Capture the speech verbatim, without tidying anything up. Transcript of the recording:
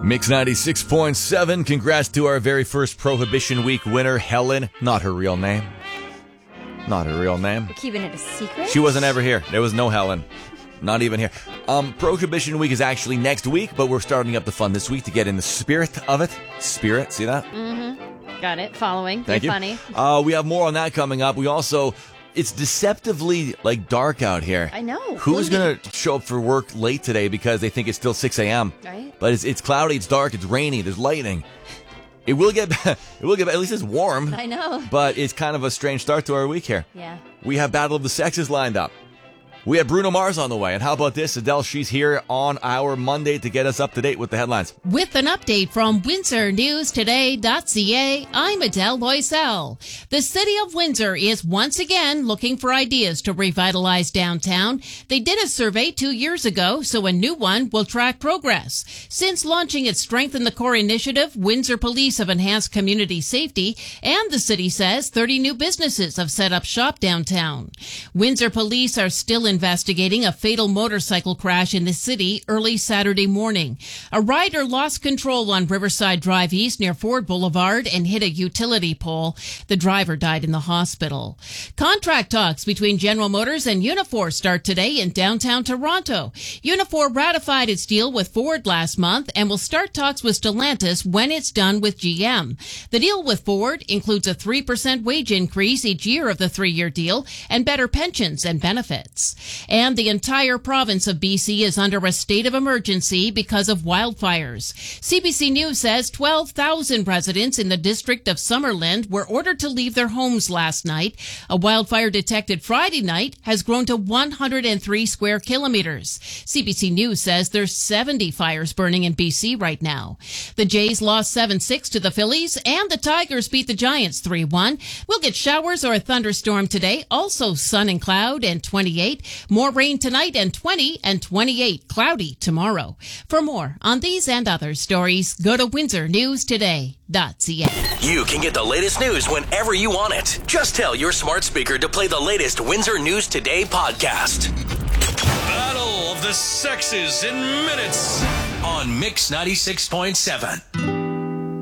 Mix ninety-six point seven. Congrats to our very first Prohibition Week winner, Helen. Not her real name. Not her real name. We're keeping it a secret? She wasn't ever here. There was no Helen. Not even here. Um, Prohibition Week is actually next week, but we're starting up the fun this week to get in the spirit of it. Spirit, see that? Mm-hmm. Got it. Following. Thank You're you. funny. Uh, we have more on that coming up. We also... It's deceptively, like, dark out here. I know. Who's going to show up for work late today because they think it's still six a.m.? Right. But it's it's cloudy, it's dark, it's rainy, there's lightning. It will get, it will get, at least it's warm. I know. But it's kind of a strange start to our week here. Yeah. We have Battle of the Sexes lined up. We have Bruno Mars on the way. And how about this? Adele, she's here on our Monday to get us up to date with the headlines. With an update from Windsor News Today dot C A, I'm Adele Loisel. The city of Windsor is once again looking for ideas to revitalize downtown. They did a survey two years ago, so a new one will track progress. Since launching its Strengthen the Core initiative, Windsor Police have enhanced community safety, and the city says thirty new businesses have set up shop downtown. Windsor Police are still in investigating a fatal motorcycle crash in the city early Saturday morning. A rider lost control on Riverside Drive East near Ford Boulevard and hit a utility pole. The driver died in the hospital. Contract talks between General Motors and Unifor start today in downtown Toronto. Unifor ratified its deal with Ford last month and will start talks with Stellantis when it's done with G M. The deal with Ford includes a three percent wage increase each year of the three-year deal and better pensions and benefits. And the entire province of B C is under a state of emergency because of wildfires. C B C News says twelve thousand residents in the district of Summerland were ordered to leave their homes last night. A wildfire detected Friday night has grown to one hundred three square kilometers. C B C News says there's seventy fires burning in B C right now. The Jays lost seven six to the Phillies, and the Tigers beat the Giants three one. We'll get showers or a thunderstorm today, also sun and cloud and twenty-eight. More rain tonight and twenty and twenty-eight cloudy tomorrow. For more on these and other stories, go to Windsor News Today dot C A. You can get the latest news whenever you want it. Just tell your smart speaker to play the latest Windsor News Today podcast. Battle of the Sexes in minutes on Mix ninety-six point seven.